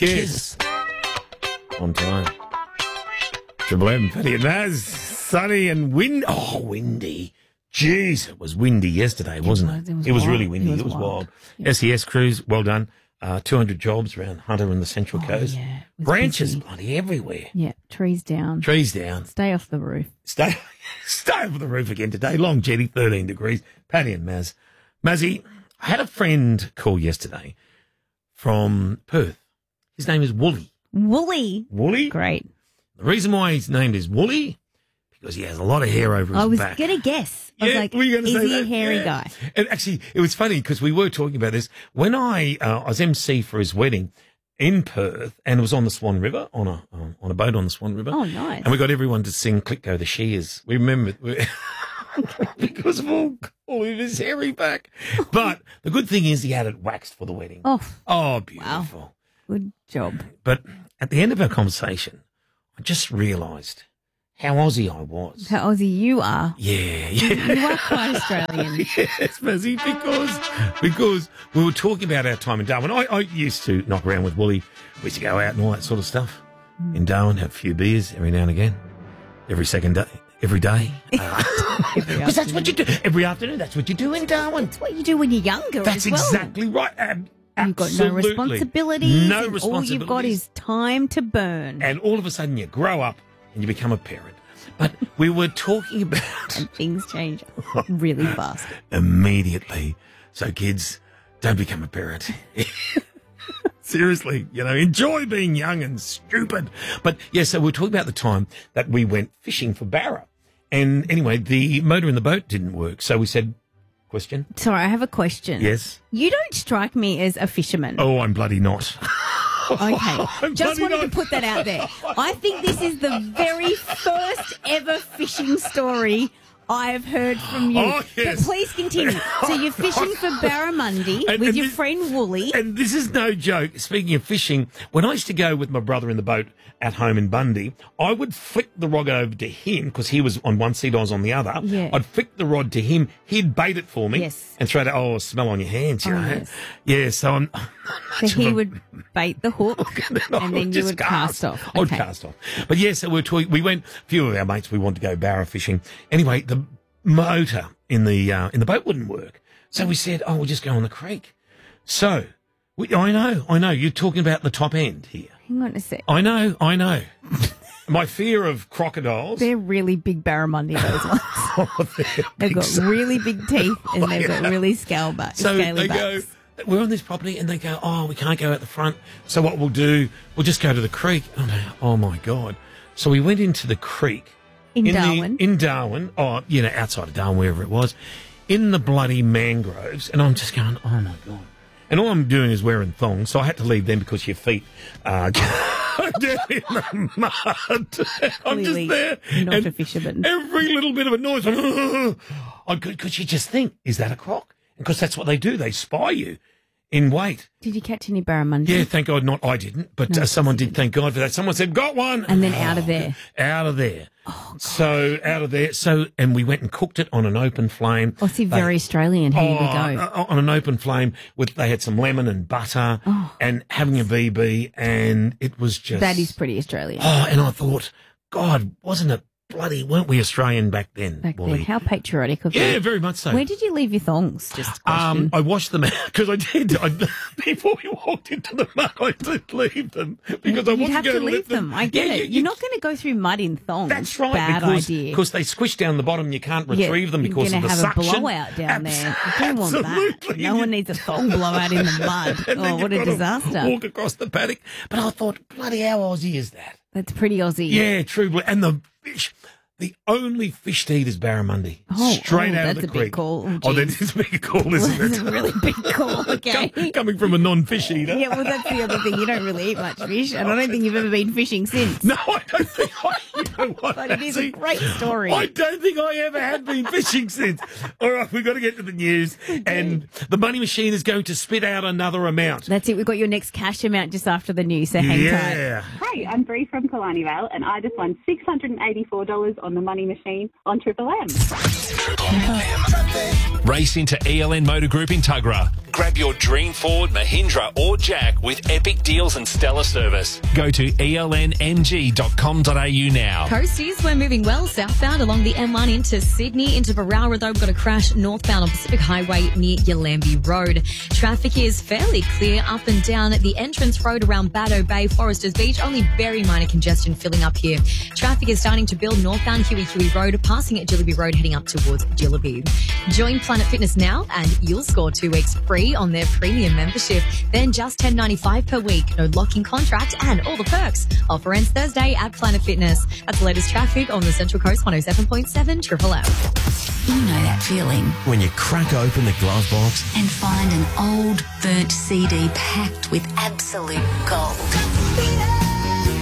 Yes. On time. Triple M, Paddy and Maz. Sunny and windy. Oh, windy. Jeez, it was windy yesterday, wasn't it? It was really windy. It was wild. Yep. SES crews, well done. 200 jobs around Hunter and the Central Coast. Yeah, branches bloody everywhere. Yeah, trees down. Trees down. Stay off the roof. Stay off the roof again today. Long jetty, 13 degrees. Paddy and Maz. Mazzy, I had a friend call yesterday from Perth. His name is Wooly. Woolly? Great. The reason why his name is Wooly, because he has a lot of hair over his back. I was going to guess. I was like, is he a hairy guy? And actually, it was funny because we were talking about this. When I was MC for his wedding in Perth, and it was on the Swan River, on a boat on the Swan River. Oh, nice. And we got everyone to sing Click Go the Shears. We remember because of all of his hairy back. But the good thing is he had it waxed for the wedding. Oh, beautiful. Wow. Good job. But at the end of our conversation, I just realised how Aussie I was. How Aussie you are. Yeah. You are quite Australian. Yes, Mazzy, because we were talking about our time in Darwin. I used to knock around with Wooly. We used to go out and all that sort of stuff in Darwin, have a few beers every now and again, every day. Because that's what you do. Every afternoon, that's what you do in Darwin. That's what you do when you're younger That's as well. exactly right. You've got no responsibilities. No responsibilities. All you've got is time to burn. And all of a sudden you grow up and you become a parent. But we were talking about... And things change really fast. Immediately. So kids, don't become a parent. Seriously, enjoy being young and stupid. But, yeah, so we were talking about the time that we went fishing for barra. And anyway, the motor in the boat didn't work. So we said... Question? Sorry, I have a question. Yes? You don't strike me as a fisherman. Oh, I'm bloody not. Okay. Just wanted to put that out there. I think this is the very first ever fishing story I've heard from you. Oh, yes. But please continue. So you're fishing for barramundi with your friend Wooly. And this is no joke. Speaking of fishing, when I used to go with my brother in the boat at home in Bundy, I would flick the rod over to him because he was on one seat, I was on the other. Yeah. I'd flick the rod to him. He'd bait it for me. Yes. And throw it, smell on your hands, you know. Yes. Yeah, so I'm... So he would bait the hook and then you would cast off. I would cast off. But yes, so we went, a few of our mates, we wanted to go barra fishing. Anyway, the motor in the boat wouldn't work. So we said, we'll just go on the creek. So, I know, you're talking about the top end here. Hang on a sec. I know. My fear of crocodiles. They're really big barramundi, those ones. They've got really big teeth and they've got really scaly backs. So they go, we're on this property and they go, we can't go out the front. So what we'll do, we'll just go to the creek. Oh my God. So we went into the creek. In Darwin? In Darwin, outside of Darwin, wherever it was, in the bloody mangroves. And I'm just going, oh my God. And all I'm doing is wearing thongs, so I had to leave them because your feet are down in the mud. I'm just there. Not a fisherman. Every little bit of a noise, because you just think, is that a croc? Because that's what they do. They spy you in weight. Did you catch any barramundi? Yeah, thank God not I didn't, but someone did, thank God for that. Someone said, got one. And then out of there. Out of there. Oh, God. So out of there. And we went and cooked it on an open flame. Oh, see, very Australian. Here we go. On an open flame they had some lemon and butter and having a BB, and it was just... That is pretty Australian. Oh, and I thought, God, wasn't it weren't we Australian back then? How patriotic of you. Yeah, very much so. Where did you leave your thongs? Just a question. I washed them out because I did. Before we walked into the mud, I did leave them because I wasn't going to have to leave them. I get it. You're not going to go through mud in thongs. That's right. Bad idea. Because they squish down the bottom. You can't retrieve them because of the suction. You're going to have a blowout down there. You don't want that. No one needs a thong blowout in the mud. Oh, what a disaster. Walk across the paddock. But I thought, bloody how Aussie is that? That's pretty Aussie. Yeah, true. And the fish... The only fish to eat is barramundi. Straight out of the creek. That's a big call. Oh, that is a big call, isn't it? That's a really big call, okay. Coming from a non-fish eater. Yeah, well, that's the other thing. You don't really eat much fish, and I don't think you've ever been fishing since. No, I don't think I don't know what. But it is a great story. I don't think I ever have been fishing since. All right, we've got to get to the news. And the money machine is going to spit out another amount. That's it. We've got your next cash amount just after the news, so hang tight. Yeah. Hey, I'm Bree from Killarney Vale, and I just won $684 on the money machine on Triple M. Race into ELN Motor Group in Tuggerah. Grab your dream Ford, Mahindra or Jack with epic deals and stellar service. Go to elnmg.com.au now. Coasties, we're moving well southbound along the M1 into Sydney, into Barowra though. We've got a crash northbound on Pacific Highway near Yallambee Road. Traffic is fairly clear up and down the entrance road around Baddo Bay, Foresters Beach. Only very minor congestion filling up here. Traffic is starting to build northbound Huey Road, passing at Jillaby Road, heading up towards Jillaby. Join Planet Fitness now and you'll score 2 weeks free on their premium membership. Then just $10.95 per week. No locking contract and all the perks. Offer ends Thursday at Planet Fitness. That's the latest traffic on the Central Coast 107.7 Triple M. You know that feeling when you crack open the glove box and find an old burnt CD packed with absolute gold.